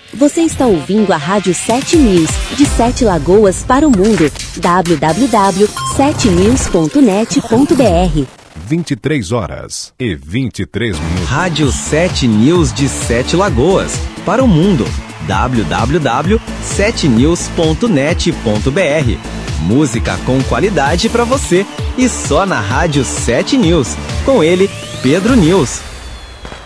Você está ouvindo a Rádio 7 News, de 7 Lagoas para o mundo. www.7news.net.br 23h23. Rádio 7 News de 7 Lagoas para o mundo. www.7news.net.br Música com qualidade para você e só na Rádio 7 News. Com ele, Pedro News.